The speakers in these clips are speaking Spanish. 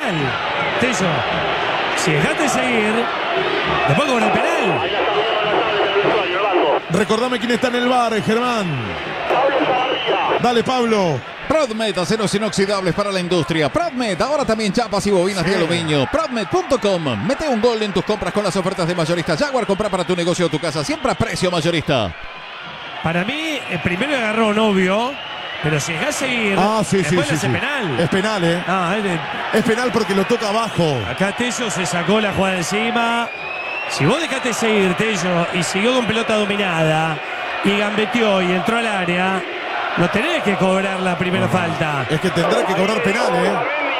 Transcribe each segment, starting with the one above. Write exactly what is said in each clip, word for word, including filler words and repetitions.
penal. Tello, si dejaste de seguir, después cobra el penal. Recordame quién está en el bar, Germán. Dale, Pablo. Prodmed, aceros inoxidables para la industria. Prodmed, ahora también chapas y bobinas sí. de aluminio. Prodmed punto com. Mete un gol en tus compras con las ofertas de mayorista. Jaguar, compra para tu negocio o tu casa. Siempre a precio mayorista. Para mí, el primero agarró novio, pero si dejas seguir, ah, sí, sí, sí, es sí. penal. Es penal, ¿eh? Ah, es, de... es penal porque lo toca abajo. Acá Tello se sacó la jugada encima. Si vos dejaste seguir, Tello, y siguió con pelota dominada, y gambeteó y entró al área, no tenés que cobrar la primera no, falta. Es que tendrá que cobrar penal, ¿eh?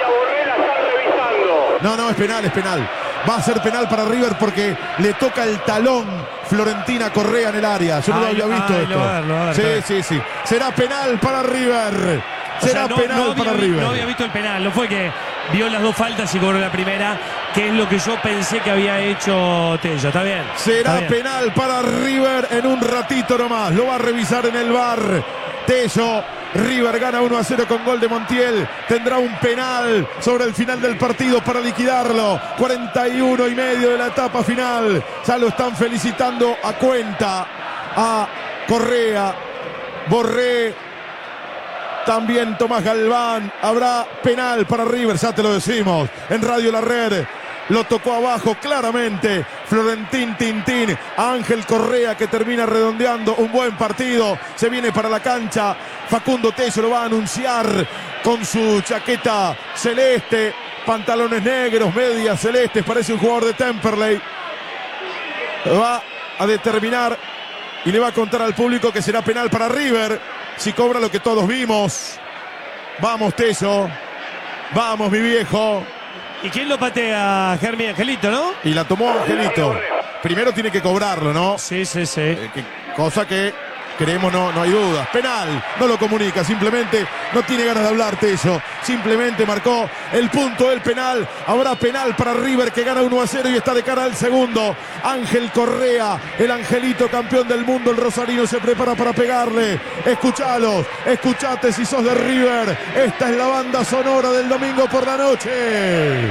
No, no, es penal, es penal. Va a ser penal para River porque le toca el talón Florentina Correa en el área. Yo no ay, lo había visto ay, esto. Lo va a ver, lo va a ver, sí, claro. sí, sí. Será penal para River. O Será sea, no, penal no para había, River. No había visto el penal. No fue que vio las dos faltas y cobró la primera, que es lo que yo pensé que había hecho Tello. ¿Está bien? Será Está bien. penal para River en un ratito nomás. Lo va a revisar en el V A R. Tello. River gana uno a cero con gol de Montiel. Tendrá un penal sobre el final del partido para liquidarlo. cuarenta y uno y medio de la etapa final. Ya lo están felicitando a Cuenta, a Correa, Borré, también Tomás Galván. Habrá penal para River, ya te lo decimos. En Radio La Red. Lo tocó abajo claramente Florentín Tintín. Ángel Correa, que termina redondeando un buen partido. Se viene para la cancha. Facundo Tello lo va a anunciar con su chaqueta celeste, pantalones negros, medias celestes. Parece un jugador de Temperley. Va a determinar y le va a contar al público que será penal para River si cobra lo que todos vimos. Vamos, Tello. Vamos, mi viejo. ¿Y quién lo patea? Germi Angelito, ¿no? Y la tomó Angelito. Primero tiene que cobrarlo, ¿no? Sí, sí, sí. Eh, que, cosa que creemos no, no hay dudas. Penal, no lo comunica, simplemente no tiene ganas de hablar Tello. Simplemente marcó el punto del penal. Habrá penal para River, que gana uno a cero y está de cara al segundo. Ángel Correa, el Angelito campeón del mundo, el rosarino se prepara para pegarle. Escuchalos, escuchate si sos de River. Esta es la banda sonora del domingo por la noche.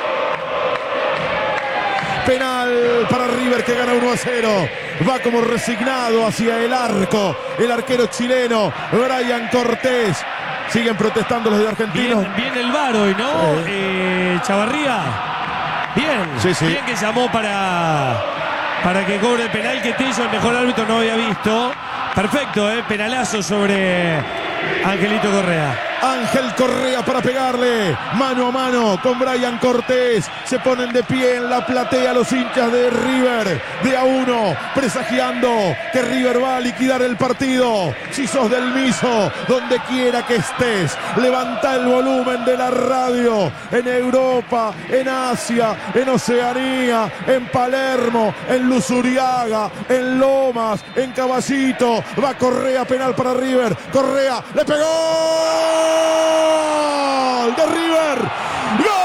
Penal para River, que gana uno a cero. Va como resignado hacia el arco el arquero chileno Brian Cortés. Siguen protestando los de argentinos. Bien, bien el V A R hoy, ¿no? Sí. Eh, Chavarría. Bien. Sí, sí. Bien que llamó para, para que cobre el penal que Tello, el mejor árbitro, no había visto. Perfecto, ¿eh? Penalazo sobre Angelito Correa. Ángel Correa para pegarle mano a mano con Brian Cortés. Se ponen de pie en la platea los hinchas de River, de a uno, presagiando que River va a liquidar el partido. Si sos del Miso, donde quiera que estés, levanta el volumen de la radio. En Europa, en Asia, en Oceanía, en Palermo, en Luzuriaga, en Lomas, en Caballito. Va Correa, penal para River. Correa, le pegó. ¡Gol de River! ¡Gol!